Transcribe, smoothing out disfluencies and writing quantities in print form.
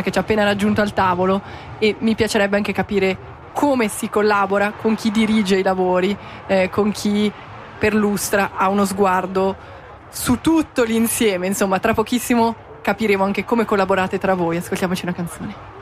che ci ha appena raggiunto al tavolo, e mi piacerebbe anche capire come si collabora con chi dirige i lavori, con chi perlustra, ha uno sguardo su tutto l'insieme. Insomma, tra pochissimo capiremo anche come collaborate tra voi. Ascoltiamoci una canzone.